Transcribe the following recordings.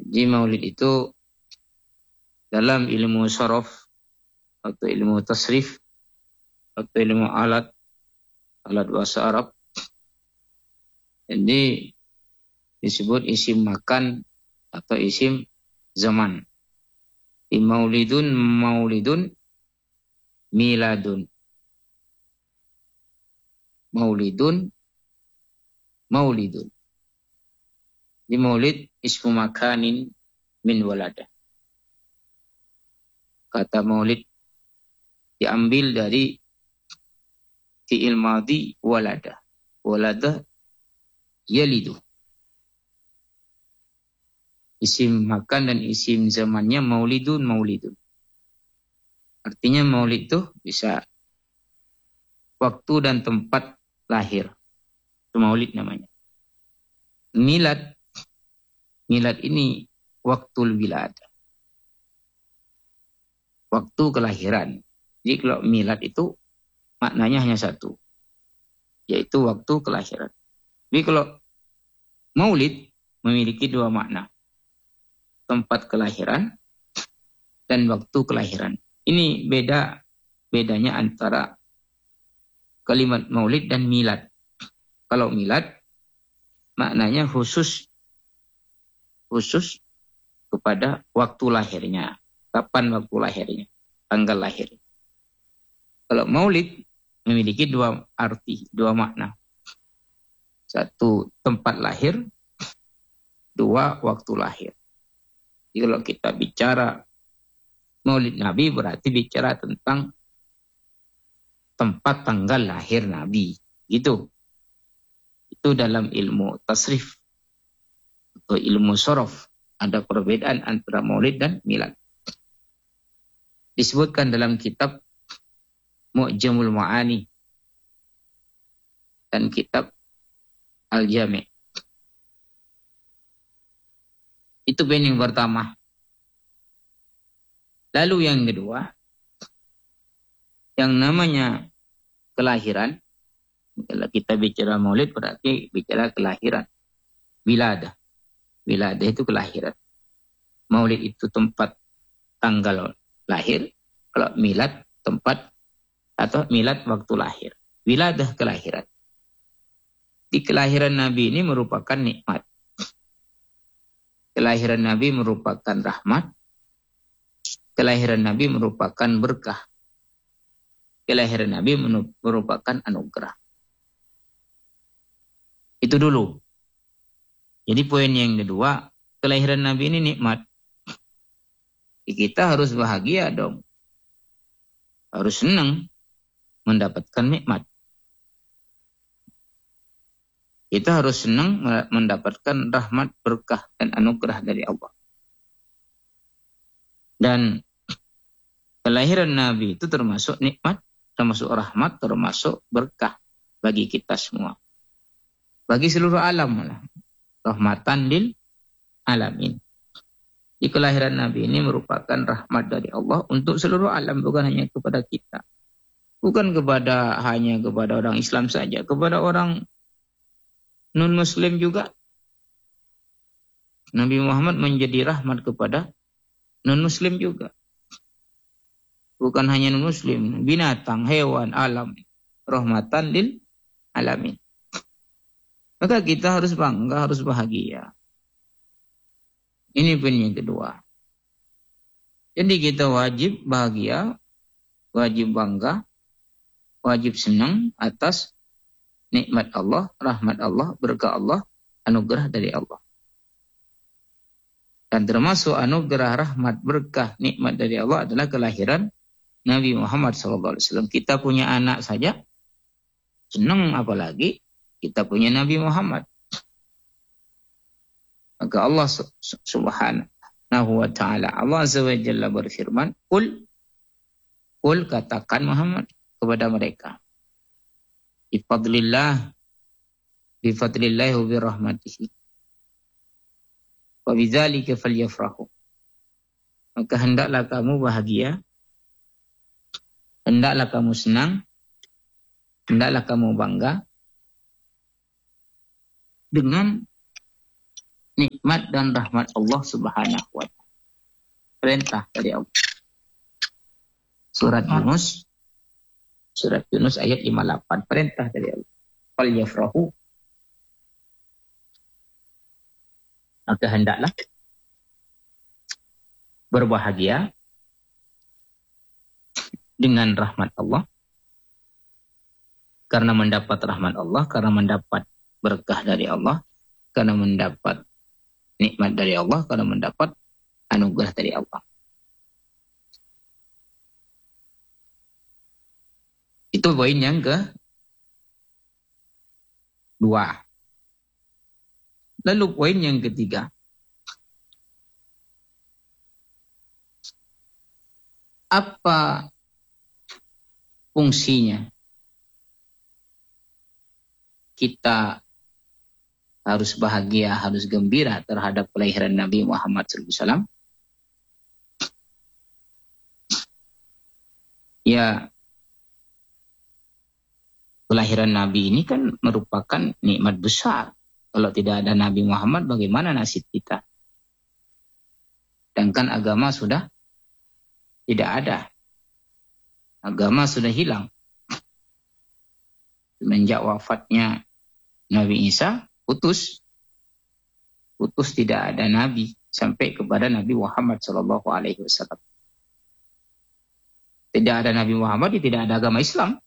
Jadi maulid itu dalam ilmu sharaf atau ilmu tasrif atau ilmu alat bahasa Arab, jadi disebut isim makan atau isim zaman. Di maulidun miladun. Maulidun. Di maulid ismu makanin min walada. Kata maulid diambil dari fi'il madhi walada. Walada yalidu. Isim makan dan isim zamannya maulidun. Artinya maulid itu bisa waktu dan tempat lahir. Itu maulid namanya. Milad ini waktul wiladah. Waktu kelahiran. Jadi kalau milad itu maknanya hanya satu, yaitu waktu kelahiran. Jadi kalau maulid memiliki dua makna, tempat kelahiran dan waktu kelahiran. Ini bedanya antara kalimat maulid dan milad. Kalau milad maknanya khusus kepada waktu lahirnya. Kapan waktu lahirnya? Tanggal lahir. Kalau maulid memiliki dua arti, dua makna. Satu, tempat lahir. Dua, waktu lahir. Jadi kalau kita bicara maulid Nabi berarti bicara tentang tempat tanggal lahir Nabi. Gitu. Itu dalam ilmu tasrif atau ilmu sorof. Ada perbedaan antara maulid dan milad. Disebutkan dalam kitab Mu'jamul Ma'ani dan kitab Al-Jami'. Itu yang pertama. Lalu yang kedua, yang namanya kelahiran. Kalau kita bicara maulid berarti bicara kelahiran. Wiladah itu kelahiran. Maulid itu tempat tanggal lahir. Kalau milad tempat atau milad waktu lahir. Wiladah kelahiran. Di kelahiran Nabi ini merupakan nikmat. Kelahiran Nabi merupakan rahmat. Kelahiran Nabi merupakan berkah. Kelahiran Nabi merupakan anugerah. Itu dulu. Jadi poin yang kedua, kelahiran Nabi ini nikmat. Kita harus bahagia dong. Harus senang mendapatkan nikmat. Kita harus senang mendapatkan rahmat, berkah, dan anugerah dari Allah. Dan kelahiran Nabi itu termasuk nikmat, termasuk rahmat, termasuk berkah bagi kita semua. Bagi seluruh alam. Rahmatan lil alamin. Di kelahiran Nabi ini merupakan rahmat dari Allah untuk seluruh alam, bukan hanya kepada kita. Bukan hanya kepada orang Islam saja, kepada orang non-Muslim juga. Nabi Muhammad menjadi rahmat kepada non-Muslim juga. Bukan hanya non-Muslim, binatang, hewan, alam. Rahmatan lil alamin. Maka kita harus bangga, harus bahagia. Ini poin yang kedua. Jadi kita wajib bahagia, wajib bangga, wajib senang atas nikmat Allah, rahmat Allah, berkah Allah, anugerah dari Allah. Dan termasuk anugerah, rahmat, berkah, nikmat dari Allah adalah kelahiran Nabi Muhammad SAW. Kita punya anak saja senang, apalagi kita punya Nabi Muhammad. Maka Allah subhanahu wa ta'ala, Allah azza wa jalla berfirman, Qul katakan Muhammad kepada mereka, bifadlillahi wa birahmatihi wa bidzalika falyafrahu. Maka hendaklah kamu bahagia, hendaklah kamu senang, hendaklah kamu bangga dengan nikmat nikmat dan rahmat Allah Subhanahu wa ta'ala. Perintah dari Allah. Surat Yunus ayat 58, perintah dari Allah. Fal yafrahu, maka hendaklah berbahagia dengan rahmat Allah, karena mendapat rahmat Allah, karena mendapat berkah dari Allah, karena mendapat nikmat dari Allah, karena mendapat anugerah dari Allah. Itu poin yang kedua. Lalu poin yang ketiga. Apa fungsinya kita harus bahagia, harus gembira terhadap kelahiran Nabi Muhammad SAW? Ya, kelahiran Nabi ini kan merupakan nikmat besar. Kalau tidak ada Nabi Muhammad, bagaimana nasib kita? Sedangkan agama sudah tidak ada. Agama sudah hilang. Semenjak wafatnya Nabi Isa, putus tidak ada Nabi sampai kepada Nabi Muhammad SAW. Tidak ada Nabi Muhammad, tidak ada agama Islam.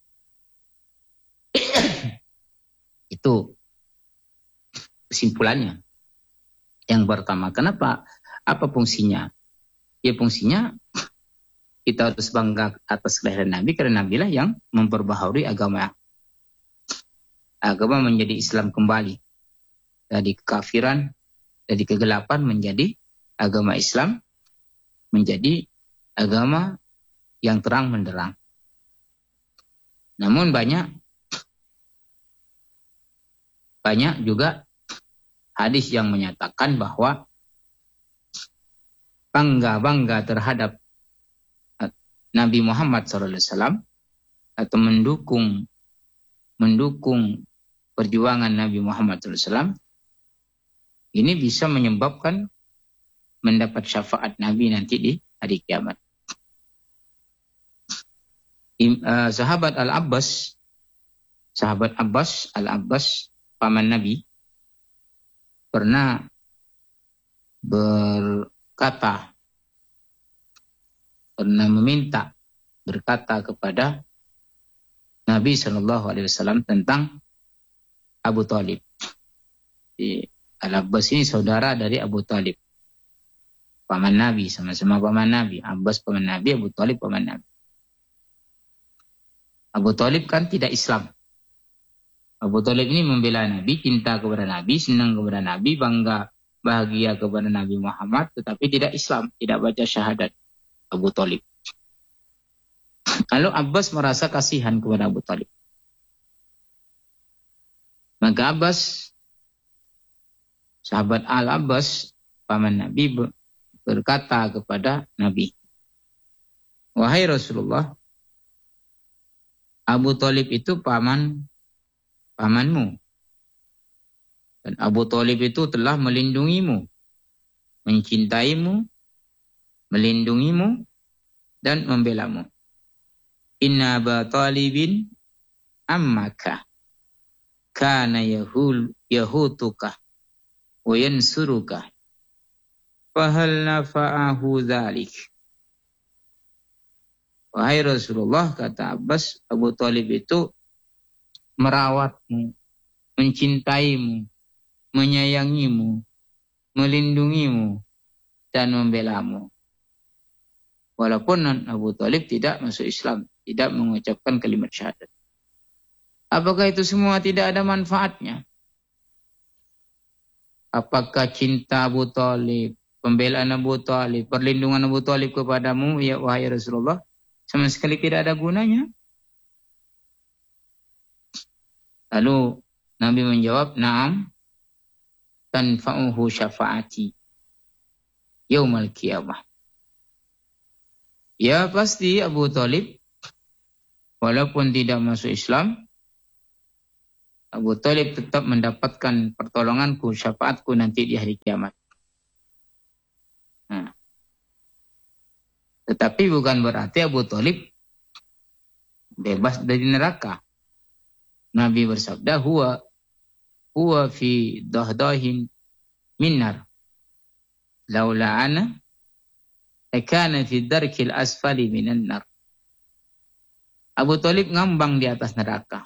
Itu kesimpulannya. Yang pertama, kenapa? Apa fungsinya? Ya fungsinya kita harus bangga atas kelahiran Nabi, karena Nabi lah yang memperbaharui agama. Agama menjadi Islam kembali. Dari kekafiran, dari kegelapan menjadi agama Islam, menjadi agama yang terang menderang. Namun banyak juga hadis yang menyatakan bahwa bangga terhadap Nabi Muhammad SAW atau mendukung perjuangan Nabi Muhammad SAW, ini bisa menyebabkan mendapat syafaat Nabi nanti di hari kiamat. Sahabat Al-Abbas paman Nabi pernah berkata kepada Nabi SAW tentang Abu Thalib. Al-Abbas ini saudara dari Abu Thalib, paman Nabi, sama-sama paman Nabi. Abbas paman Nabi, Abu Thalib paman Nabi. Abu Thalib kan tidak Islam. Abu Thalib ini membela Nabi, cinta kepada Nabi, senang kepada Nabi, bangga, bahagia kepada Nabi Muhammad, tetapi tidak Islam, tidak baca syahadat. Abu Thalib. Lalu Abbas merasa kasihan kepada Abu Thalib. Maka Abbas, sahabat Al-Abbas, paman Nabi, berkata kepada Nabi, "Wahai Rasulullah, Abu Thalib itu pamanmu. Dan Abu Thalib itu telah melindungimu, mencintaimu, melindungimu, dan membelamu. Inna Aba Talibin ammaka kana yahutuka wa yansuruka fahal nafa'ahu dhalik." Wahai Rasulullah, kata Abbas, Abu Thalib itu merawatmu, mencintaimu, menyayangimu, melindungimu, dan membelamu. Walaupun Abu Thalib tidak masuk Islam, tidak mengucapkan kalimat syahadat. Apakah itu semua tidak ada manfaatnya? Apakah cinta Abu Thalib, pembelaan Abu Thalib, perlindungan Abu Thalib kepadamu, ya wahai Rasulullah, sama sekali tidak ada gunanya? Lalu Nabi menjawab, "Na'am, tanfa'uhu syafaati yaumal qiyamah." Ya pasti Abu Thalib walaupun tidak masuk Islam, Abu Thalib tetap mendapatkan pertolonganku, syafaatku nanti di hari kiamat. Nah, tetapi bukan berarti Abu Thalib bebas dari neraka. Nabi bersabda, huwa fi dahdahin minnar. Laula ana lakana fi darkil asfali minan nar. Abu Thalib ngambang di atas neraka.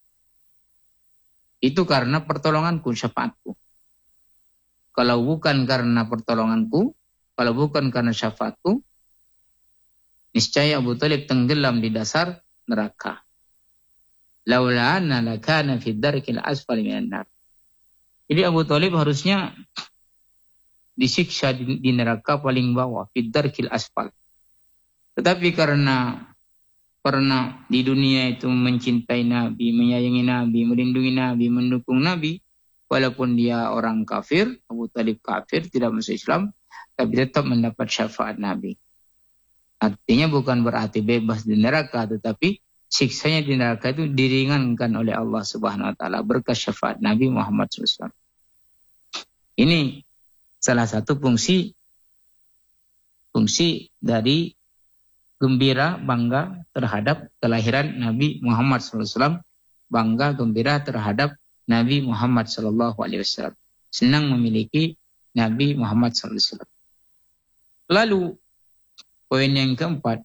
Itu karena pertolonganku, syafaatku. Kalau bukan karena pertolonganku, kalau bukan karena syafaatku, niscaya Abu Thalib tenggelam di dasar neraka. Laula anna lakana fi darkil asfali minan nar. Jadi Abu Thalib harusnya disiksa di neraka paling bawah, fi darkil asfal. Tetapi karena pernah di dunia itu mencintai Nabi, menyayangi Nabi, melindungi Nabi, mendukung Nabi, walaupun dia orang kafir, Abu Thalib kafir, tidak masuk Islam, tapi tetap mendapat syafaat Nabi. Artinya bukan berarti bebas di neraka, tetapi siksanya di neraka itu diringankan oleh Allah Subhanahu wa taala berkat syafaat Nabi Muhammad SAW. Ini salah satu fungsi dari gembira, bangga terhadap kelahiran Nabi Muhammad SAW. Bangga, gembira terhadap Nabi Muhammad SAW. Senang memiliki Nabi Muhammad SAW. Lalu, poin yang keempat.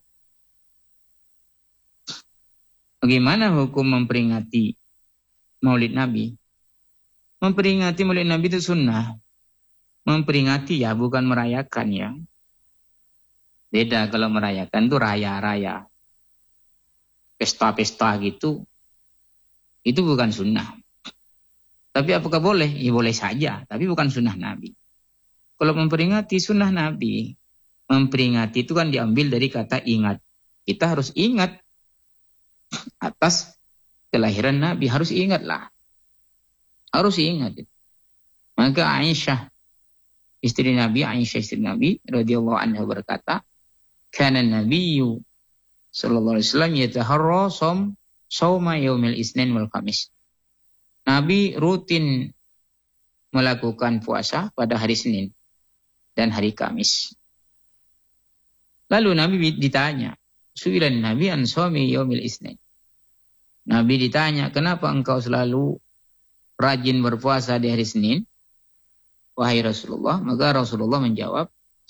Bagaimana hukum memperingati Maulid Nabi? Memperingati Maulid Nabi itu sunnah. Memperingati ya, bukan merayakan ya. Beda kalau merayakan itu raya-raya. Pesta-pesta gitu. Itu bukan sunnah. Tapi apakah boleh? Ya boleh saja. Tapi bukan sunnah Nabi. Kalau memperingati sunnah Nabi. Memperingati itu kan diambil dari kata ingat. Kita harus ingat atas kelahiran Nabi. Harus ingatlah. Harus ingat. Maka Aisyah, istri Nabi radhiyallahu anha berkata, kana Nabiyyu sallallahu alaihi wasallam yataharra shauma yaumil Isnin wal Khamis. Nabi rutin melakukan puasa pada hari Senin dan hari Kamis. Lalu Nabi ditanya, su'ilan Nabi an shaumi yaumil Isnin. Nabi ditanya, kenapa engkau selalu rajin berpuasa di hari Senin? Wahai Rasulullah, maka Rasulullah menjawab,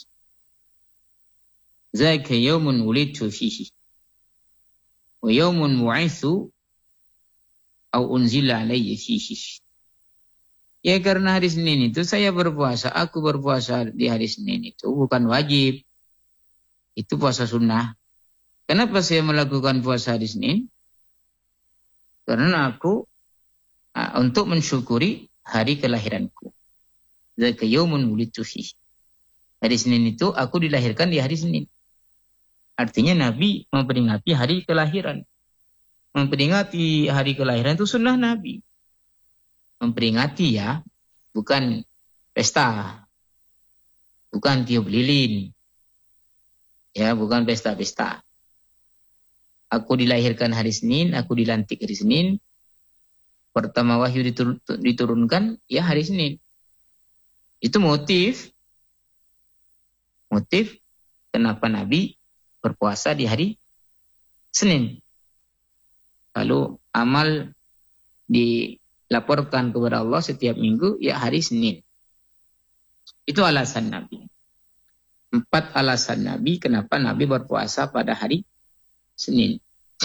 zaka yaumun wulidtu fihi wa yaumun bu'itsu au unzila alayya fihi. Ya karena hari Senin itu saya berpuasa, aku berpuasa di hari Senin itu bukan wajib. Itu puasa sunnah. Kenapa saya melakukan puasa hari Senin? Karena aku untuk mensyukuri hari kelahiranku. Zaka yaumun wulidtu fihi. Hari Senin itu aku dilahirkan di hari Senin. Artinya Nabi memperingati hari kelahiran. Memperingati hari kelahiran itu sunnah Nabi. Memperingati ya, bukan pesta. Bukan tiup lilin. Ya, bukan pesta-pesta. Aku dilahirkan hari Senin, aku dilantik hari Senin. Pertama wahyu diturunkan, ya hari Senin. Itu motif kenapa Nabi berpuasa di hari Senin. Lalu amal dilaporkan kepada Allah setiap minggu, ya hari Senin. Itu alasan Nabi. 4 alasan Nabi kenapa Nabi berpuasa pada hari Senin.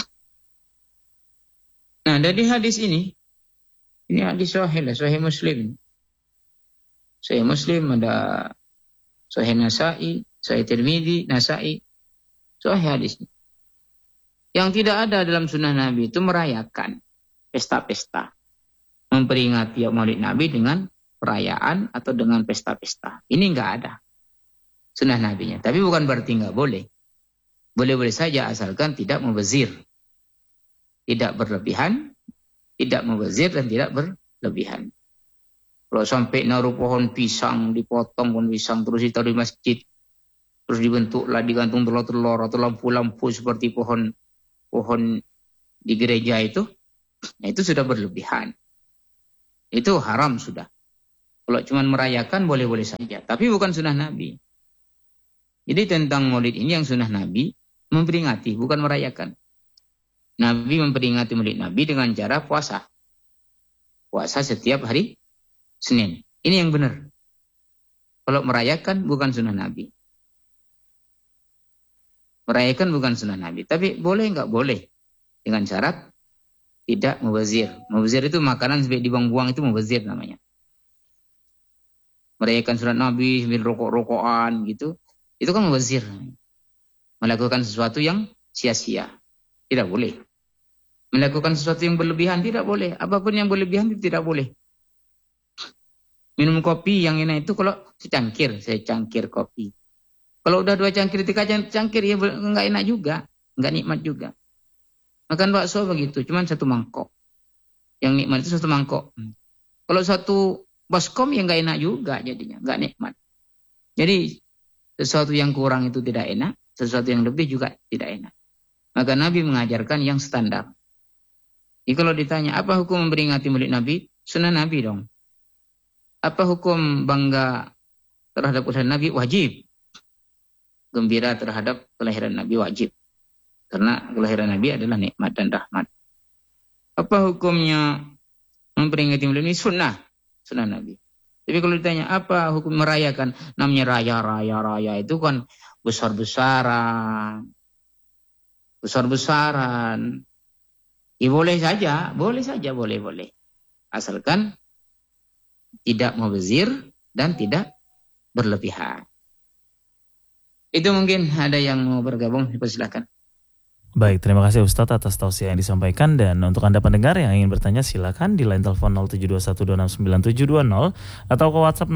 Nah, dari hadis ini hadis Sahih Muslim. Sahih Muslim ada Sahih Nasa'i, Sahih Tirmidzi, Nasa'i. Sahih hadisnya. Yang tidak ada dalam sunnah Nabi itu merayakan pesta-pesta. Memperingati Maulid Nabi dengan perayaan atau dengan pesta-pesta. Ini enggak ada sunnah Nabinya. Tapi bukan berarti enggak boleh. Boleh-boleh saja asalkan tidak mubazir. Tidak berlebihan, tidak mubazir dan tidak berlebihan. Kalau sampai naruh pohon pisang, dipotong pohon pisang, terus ditaruh di masjid, terus dibentuklah, digantung telur-telur atau lampu-lampu seperti pohon di gereja itu, nah itu sudah berlebihan. Itu haram sudah. Kalau cuma merayakan boleh-boleh saja. Tapi bukan sunnah Nabi. Jadi tentang maulid ini yang sunnah Nabi memperingati, bukan merayakan. Nabi memperingati maulid Nabi dengan cara puasa. Puasa setiap hari Senin. Ini yang benar. Kalau merayakan bukan sunnah Nabi. Merayakan bukan sunnah Nabi. Tapi boleh nggak? Boleh. Dengan syarat tidak mubazir. Mubazir itu makanan sampai dibuang-buang, itu mubazir namanya. Merayakan sunnah Nabi sambil rokok-rokokan gitu. Itu kan mubazir. Melakukan sesuatu yang sia-sia. Tidak boleh. Melakukan sesuatu yang berlebihan tidak boleh. Apapun yang berlebihan itu tidak boleh. Minum kopi yang enak itu kalau secangkir kopi. Kalau udah 2 cangkir, 3 cangkir ya enggak enak juga, enggak nikmat juga. Makan bakso begitu, cuma 1 mangkok. Yang nikmat itu 1 mangkok. Kalau 1 baskom ya enggak enak juga jadinya, enggak nikmat. Jadi sesuatu yang kurang itu tidak enak, sesuatu yang lebih juga tidak enak. Maka Nabi mengajarkan yang standar. Jadi kalau ditanya apa hukum memperingati maulid Nabi, sunnah Nabi dong. Apa hukum bangga terhadap kelahiran Nabi? Wajib. Gembira terhadap kelahiran Nabi wajib. Karena kelahiran Nabi adalah nikmat dan rahmat. Apa hukumnya memperingati maulid ini? Sunnah Nabi. Tapi kalau ditanya apa hukum merayakan, namanya raya itu kan besar-besaran. Ya boleh saja, boleh. Asalkan tidak mubazir dan tidak berlebihan. Itu mungkin ada yang mau bergabung, silakan. Baik, terima kasih Ustadz atas tausiah yang disampaikan. Dan untuk Anda pendengar yang ingin bertanya, silakan di line telepon 0721269720 atau ke WhatsApp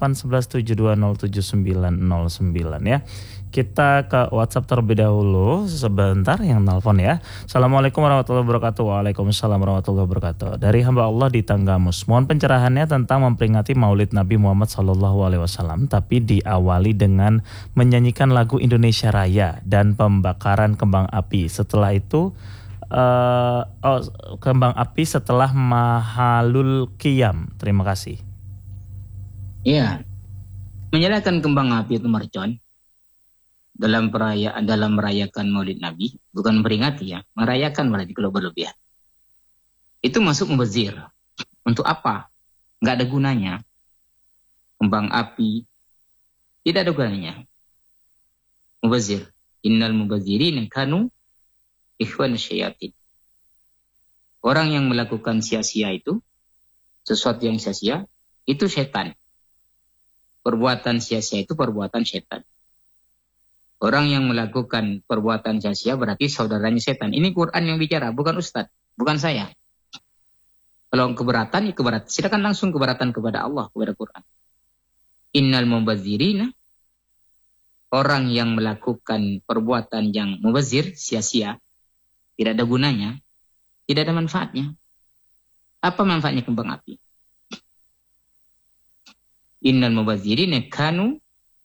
0811720799 ya. Kita ke WhatsApp terlebih dahulu sebentar yang nelpon ya. Assalamualaikum warahmatullahi wabarakatuh. Waalaikumsalam warahmatullahi wabarakatuh. Dari hamba Allah di Tanggamus. Mohon pencerahannya tentang memperingati Maulid Nabi Muhammad SAW, tapi diawali dengan menyanyikan lagu Indonesia Raya dan pembakaran kembang api. Setelah itu kembang api setelah Mahalul Qiyam. Terima kasih. Iya. Menyalakan kembang api itu mercon dalam merayakan Maulid Nabi, bukan memperingati ya, merayakan berarti kalau berlebihan. Itu masuk mubazir. Untuk apa? Enggak ada gunanya. Kembang api tidak ada gunanya. Mubazir. Innal mubazirina kanu ikhwan syayatin. Orang yang melakukan sia-sia itu, sesuatu yang sia-sia, itu setan. Perbuatan sia-sia itu perbuatan setan. Orang yang melakukan perbuatan sia-sia berarti saudaranya setan. Ini Quran yang bicara, bukan Ustadz, bukan saya. Kalau keberatan, ya keberatan. Silakan langsung keberatan kepada Allah, kepada Quran. Innal mubazirina, orang yang melakukan perbuatan yang mubazir, sia-sia, tidak ada gunanya, tidak ada manfaatnya. Apa manfaatnya kembang api? Innal mubazirina kanu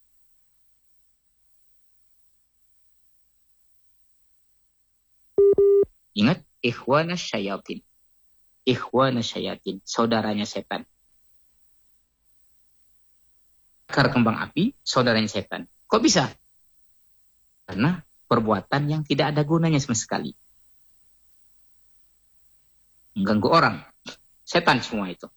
ingat, ikhwana syayatin. Ikhwana syayatin, saudaranya setan. Bakar kembang api, saudaranya setan. Kok bisa? Karena perbuatan yang tidak ada gunanya sama sekali. Mengganggu orang. Setan semua itu.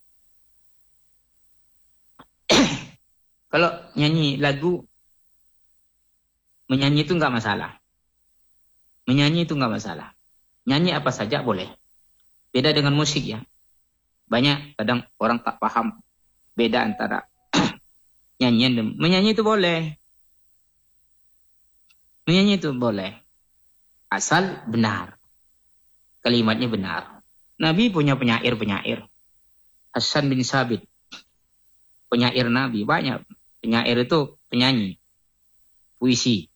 Kalau nyanyi lagu, menyanyi itu enggak masalah. Menyanyi itu enggak masalah. Nyanyi apa saja boleh. Beda dengan musik ya. Banyak kadang orang tak paham beda antara nyanyian dan menyanyi itu boleh. Menyanyi itu boleh. Asal benar. Kalimatnya benar. Nabi punya penyair. Hasan bin Sabit. Penyair Nabi banyak. Penyair itu penyanyi. Puisi.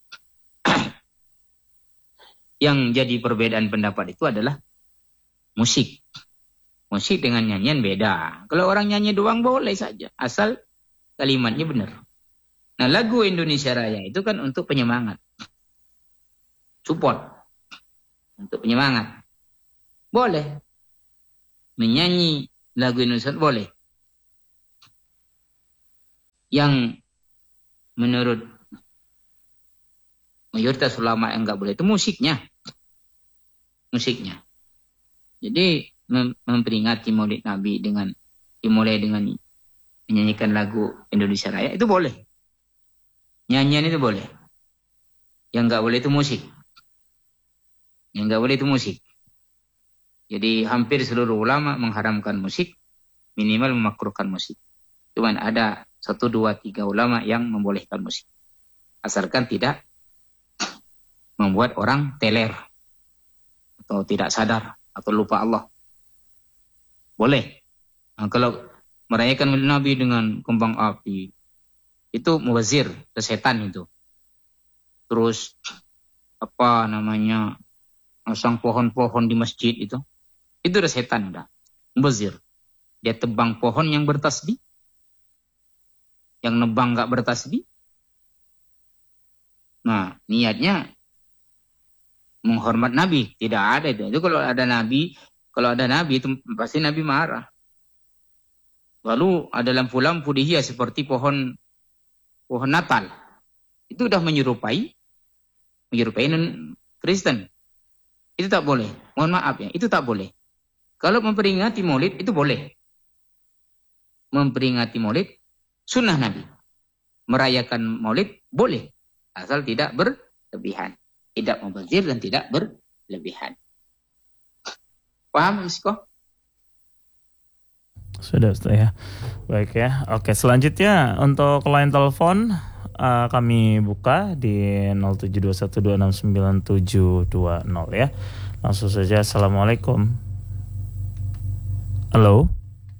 Yang jadi perbedaan pendapat itu adalah musik. Musik dengan nyanyian beda. Kalau orang nyanyi doang boleh saja. Asal kalimatnya benar. Nah, lagu Indonesia Raya itu kan untuk penyemangat. Support. Untuk penyemangat. Boleh. Menyanyi lagu Indonesia boleh. Yang menurut mayoritas ulama yang nggak boleh itu musiknya. Jadi memperingati Maulid Nabi dimulai dengan menyanyikan lagu Indonesia Raya itu boleh. Nyanyian itu boleh. Yang nggak boleh itu musik. Jadi hampir seluruh ulama mengharamkan musik, minimal memakruhkan musik. Cuman ada 1, 2, 3 ulama yang membolehkan musik. Asalkan tidak membuat orang teler atau tidak sadar atau lupa Allah. Boleh. Nah, kalau merayakan Maulid Nabi dengan kembang api, itu mubazir, setan itu. Terus masang pohon-pohon di masjid itu udah setan, udah mubazir. Dia tebang pohon yang bertasbih, yang nebang nggak bertasbih. Nah, niatnya menghormat Nabi, tidak ada itu. Itu kalau ada Nabi itu pasti Nabi marah. Lalu ada lampu-lampu dihias seperti pohon Natal. Itu udah menyerupai Kristen. Itu tak boleh. Mohon maaf ya, itu tak boleh. Kalau memperingati Maulid itu boleh. Memperingati Maulid sunnah Nabi. Merayakan Maulid boleh, asal tidak berlebihan. Tidak mubazir dan tidak berlebihan. Paham, Isko? Sudah ya. Baik ya. Oke, selanjutnya untuk line telepon kami buka di 0721269720 ya. Langsung saja. Assalamualaikum. Halo.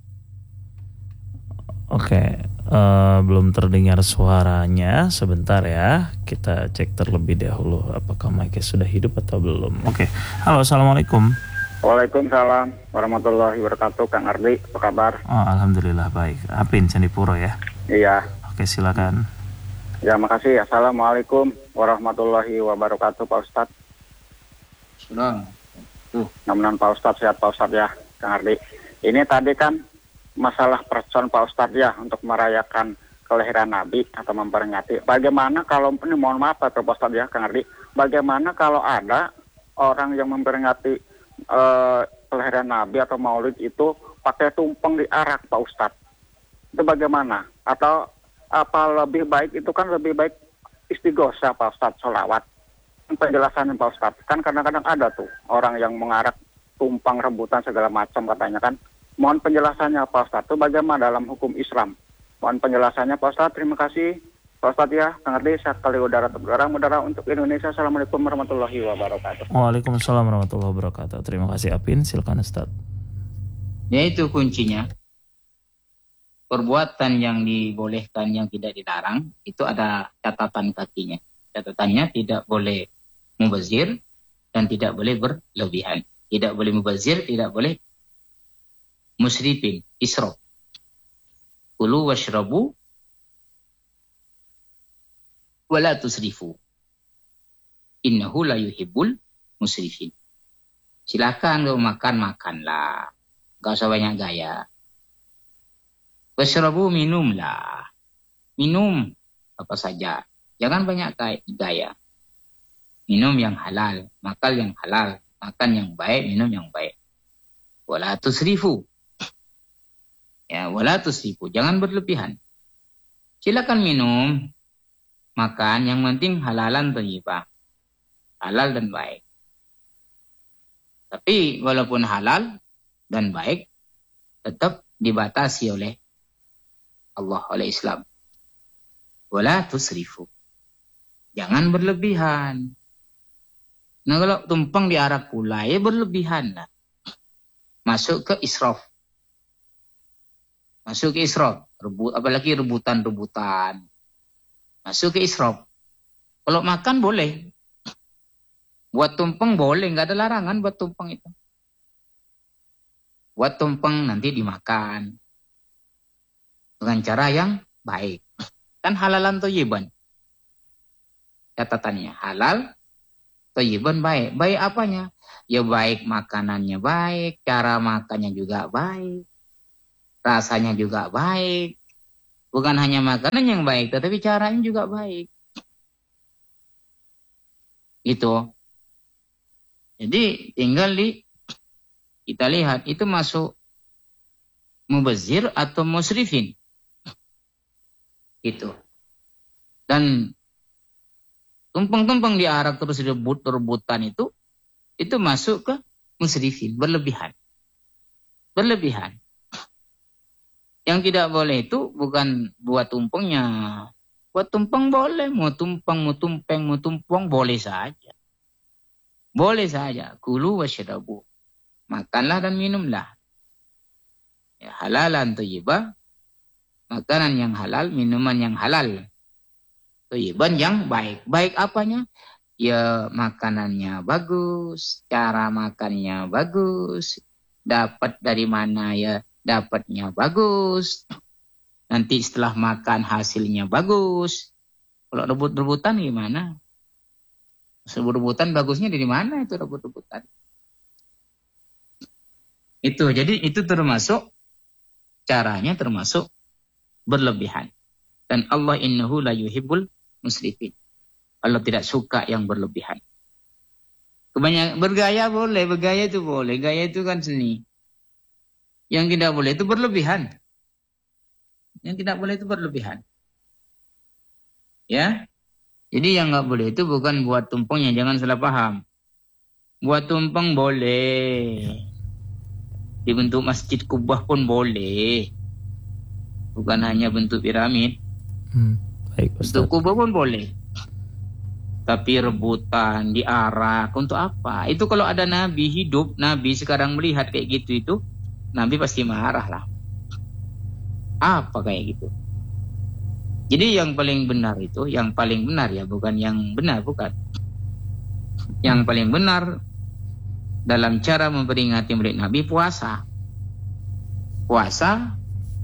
Oke, belum terdengar suaranya. Sebentar ya. Kita cek terlebih dahulu apakah mic sudah hidup atau belum. Oke. Halo, assalamualaikum. Waalaikumsalam warahmatullahi wabarakatuh. Kang Ardi, apa kabar? Oh, alhamdulillah baik. Apin Candipuro ya? Iya. Oke, silakan. Ya, makasih. Assalamualaikum warahmatullahi wabarakatuh, Pak Ustadz. Sudah. Mudah-mudahan Pak Ustadz sehat, Pak Ustadz ya, Kang Ardi. Ini tadi kan masalah person Pak Ustadz ya untuk merayakan kelahiran Nabi atau memperingati. Bagaimana kalau, ini mohon maaf Pak Ustadz ya, Kang Ardi. Bagaimana kalau ada orang yang memperingati kelahiran Nabi atau Maulid itu pakai tumpeng di arak, Pak Ustadz? Itu bagaimana? Atau apa lebih baik, itu kan lebih baik istighosah Pak Ustadz, sholawat. Penjelasannya Pak Ustadz, kan kadang-kadang ada tuh orang yang mengarak tumpang rebutan segala macam katanya kan. Mohon penjelasannya Pak Ustadz, itu bagaimana dalam hukum Islam? Mohon penjelasannya Pak Ustadz, terima kasih Pak Ustadz ya. Kang Ardi, sekali udara untuk Indonesia. Assalamualaikum warahmatullahi wabarakatuh. Waalaikumsalam warahmatullahi wabarakatuh. Terima kasih Apin, silakan Ustadz. Ya, itu kuncinya. Perbuatan yang dibolehkan, yang tidak dilarang, itu ada catatan kakinya. Catatannya tidak boleh mubazir dan tidak boleh berlebihan. Tidak boleh mubazir, tidak boleh musrifin, israf. Kulu washrabu wala tusrifu. Innahu la yuhibbul musrifin. Silakan lo makanlah. Gak usah banyak gaya. Washrabu, minumlah. Minum apa saja. Jangan banyak gaya. Minum yang halal, makan yang halal, makan yang baik, minum yang baik. Wala tusrifu. Ya, wala tusrifu, jangan berlebihan. Silakan minum, makan, yang penting halalan thayyibah. Halal dan baik. Tapi walaupun halal dan baik, tetap dibatasi oleh Allah, oleh Islam. Wala tusrifu. Jangan berlebihan. Nah, kalau tumpang diarak pula, ya berlebihan lah. Masuk ke israf. Apalagi rebutan. Masuk ke israf. Kalau makan boleh. Buat tumpeng boleh, nggak ada larangan buat tumpeng itu. Buat tumpeng nanti dimakan. Dengan cara yang baik. Kan halalan thayyiban. Catatannya halal, thayyiban baik. Baik apanya? Ya baik makanannya baik, cara makannya juga baik. rasanya juga baik. Bukan hanya makanan yang baik, tetapi caranya juga baik. Gitu. Jadi tinggal kita lihat itu masuk mubazir atau musrifin. Gitu. Dan tumpeng-tumpeng diarak terus rebut-rebutan itu masuk ke musrifin, berlebihan. Berlebihan. Yang tidak boleh itu bukan buat tumpengnya. Buat tumpeng boleh, mau tumpeng boleh saja. Boleh saja. Kulu wasyrabu. Makanlah dan minumlah. Ya, halalan thayyibah. Makanan yang halal, minuman yang halal. Thayyiban yang baik. Baik apanya? Ya makanannya bagus, cara makannya bagus. Dapat dari mana ya? Dapatnya bagus. Nanti setelah makan hasilnya bagus. Kalau rebut-rebutan gimana? Rebut-rebutan bagusnya dari mana itu rebut-rebutan? Itu jadi itu termasuk caranya termasuk berlebihan. Dan Allah innahu la yuhibbul musrifin. Allah tidak suka yang berlebihan. Kebanyakan bergaya boleh, bergaya itu boleh. Gaya itu kan seni. Yang tidak boleh itu berlebihan. Yang tidak boleh itu berlebihan. Ya. Jadi yang nggak boleh itu bukan buat tumpengnya, jangan salah paham. Buat tumpeng boleh. Dibentuk masjid kubah pun boleh. Bukan hanya bentuk piramid. Baik, Ustaz. Bentuk kubah pun boleh. Tapi rebutan, diarak, untuk apa? Itu kalau ada Nabi hidup, Nabi sekarang melihat kayak gitu itu, Nabi pasti marah lah. Apa kayak gitu? Jadi yang paling benar itu, yang paling benar ya, bukan yang benar, bukan. Yang paling benar dalam cara memperingati Maulid Nabi puasa. Puasa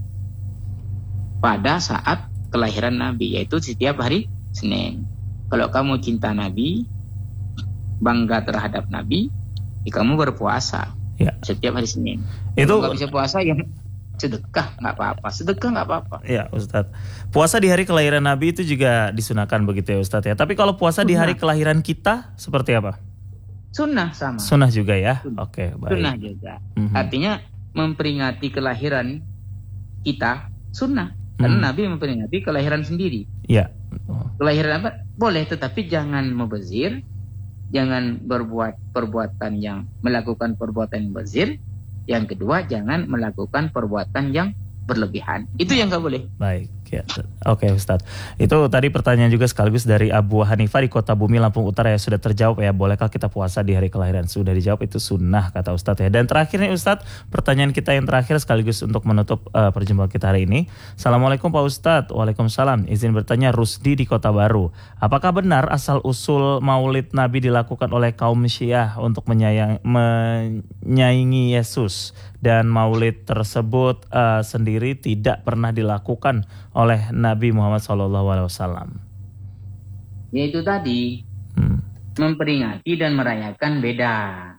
pada saat kelahiran Nabi, yaitu setiap hari Senin. Kalau kamu cinta Nabi, bangga terhadap Nabi, ya kamu berpuasa. Ya. Setiap hari Senin. Itu nggak bisa puasa yang sedekah nggak apa-apa. Sedekah nggak apa-apa. Ya Ustadz. Puasa di hari kelahiran Nabi itu juga disunahkan begitu ya Ustadz ya. Tapi kalau puasa di hari kelahiran kita seperti apa? Sunnah sama. Sunnah juga ya. Oke, baik. Sunnah juga. Artinya memperingati kelahiran kita sunnah. Karena Nabi memperingati kelahiran sendiri. Iya. Kelahiran apa? Boleh, tetapi jangan mubazir. Jangan berbuat perbuatan yang melakukan perbuatan yang mubazir. Yang kedua, jangan melakukan perbuatan yang berlebihan. Itu yang nggak boleh. Baik, ya. Oke Ustadz. Itu tadi pertanyaan juga sekaligus dari Abu Hanifah di Kota Bumi, Lampung Utara ya, sudah terjawab ya. Bolehkah kita puasa di hari kelahiran? Sudah dijawab, itu sunnah kata Ustadz ya. Dan terakhir nih Ustadz, pertanyaan kita yang terakhir sekaligus untuk menutup perjumpaan kita hari ini. Assalamualaikum Pak Ustadz. Waalaikumsalam. Izin bertanya, Rusdi di Kota Baru. Apakah benar asal usul Maulid Nabi dilakukan oleh kaum Syiah untuk menyaingi Yesus, dan Maulid tersebut sendiri tidak pernah dilakukan oleh Nabi Muhammad SAW? Yaitu tadi memperingati dan merayakan beda.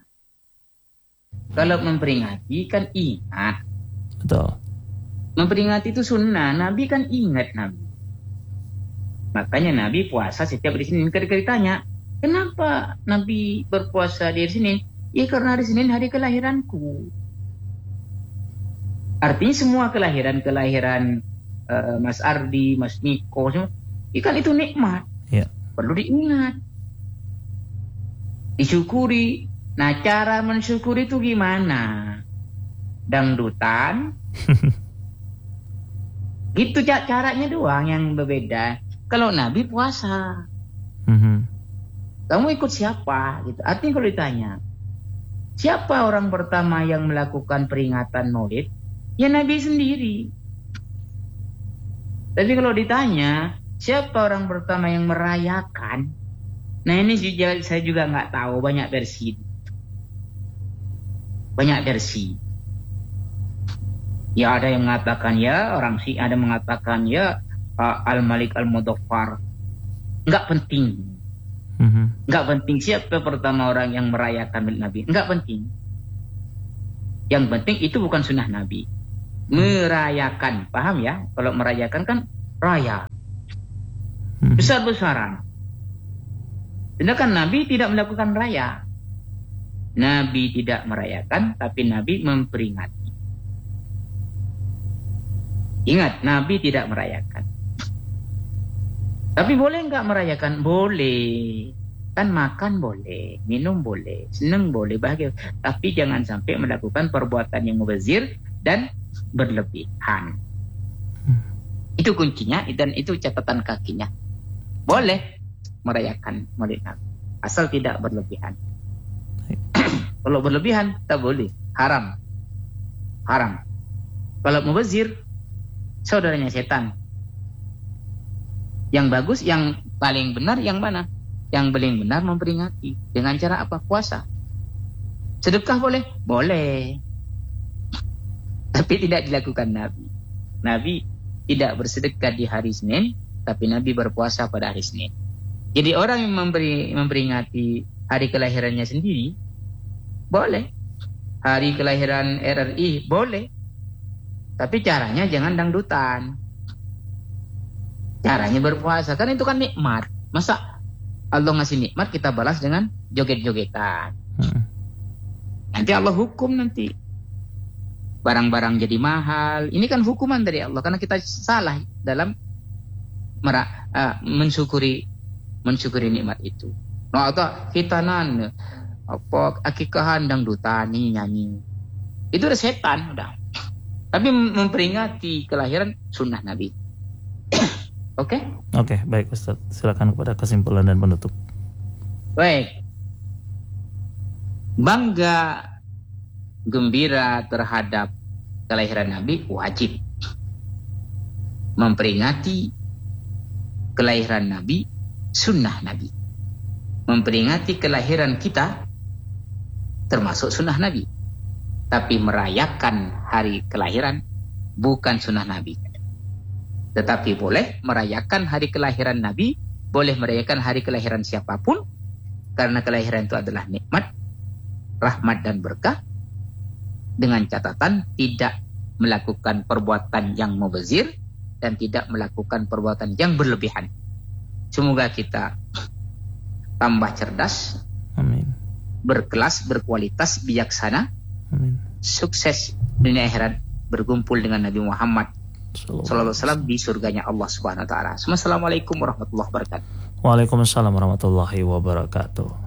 Kalau memperingati kan ingat. Betul. Memperingati itu sunnah. Nabi kan ingat Nabi. Makanya Nabi puasa setiap hari Senin. Ketika ditanya, kenapa Nabi berpuasa di hari Senin? Ya karena hari Senin hari kelahiranku. Artinya semua kelahiran Mas Ardi, Mas Niko, semua, ikan itu nikmat. Ya. Perlu diingat. Disyukuri. Nah, cara mensyukuri itu gimana? Dangdutan. Gitu caranya doang yang berbeda. Kalau Nabi puasa. Kamu ikut siapa? Gitu. Artinya kalau ditanya, siapa orang pertama yang melakukan peringatan Maulid? Ya Nabi sendiri. Tapi kalau ditanya, siapa orang pertama yang merayakan? Nah ini saya juga nggak tahu, banyak versi. Banyak versi. Ya ada yang mengatakan ya orang Syiah, ada mengatakan ya Al-Malik Al-Mudaffar. Nggak penting. Nggak penting siapa pertama orang yang merayakan Nabi. Nggak penting. Yang penting itu bukan sunnah Nabi. Merayakan, paham ya? Kalau merayakan kan raya, besar-besaran. Sedangkan Nabi tidak melakukan raya. Nabi tidak merayakan, tapi Nabi memperingati. Ingat, Nabi tidak merayakan. Tapi boleh nggak merayakan? Boleh. Kan makan boleh, minum boleh, senang boleh, bahagia. Tapi jangan sampai melakukan perbuatan yang mubazir dan berlebihan. Itu kuncinya dan itu catatan kakinya. Boleh merayakan Maulid Nabi, asal tidak berlebihan. Kalau berlebihan tak boleh, haram. Kalau mubazir, saudaranya setan. Yang bagus, yang paling benar yang mana? Yang paling benar memperingati. Dengan cara apa? Puasa. Sedekah boleh? Boleh. Tapi tidak dilakukan Nabi. Nabi tidak bersedekah di hari Senin, tapi Nabi berpuasa pada hari Senin. Jadi orang yang memperingati hari kelahirannya sendiri, boleh. Hari kelahiran RRI, boleh. Tapi caranya jangan dangdutan. Caranya berpuasa. Karena itu kan nikmat. Masa Allah ngasih nikmat kita balas dengan joget-jogetan? Nanti Allah hukum nanti. Barang-barang jadi mahal. Ini kan hukuman dari Allah. Karena kita salah dalam mensyukuri nikmat itu. Nah, atau hitanan, akikahan, dangdutan, nyanyi. Itu udah setan, udah. Tapi memperingati kelahiran sunnah Nabi. Oke? Oke, baik Ustaz. Silakan kepada kesimpulan dan penutup. Baik. Bangga, gembira terhadap kelahiran Nabi wajib. Memperingati kelahiran Nabi sunnah Nabi. Memperingati kelahiran kita termasuk sunnah Nabi. Tapi merayakan hari kelahiran bukan sunnah Nabi. Tetapi boleh merayakan hari kelahiran Nabi, boleh merayakan hari kelahiran siapapun, karena kelahiran itu adalah nikmat, rahmat dan berkah, dengan catatan tidak melakukan perbuatan yang mubazir dan tidak melakukan perbuatan yang berlebihan. Semoga kita tambah cerdas, amin, berkelas, berkualitas, bijaksana, amin, sukses dunia akhirat, berkumpul dengan Nabi Muhammad sallallahu alaihi wasallam di surganya Allah Subhanahu wa taala. Assalamualaikum warahmatullahi wabarakatuh. Waalaikumsalam warahmatullahi wabarakatuh.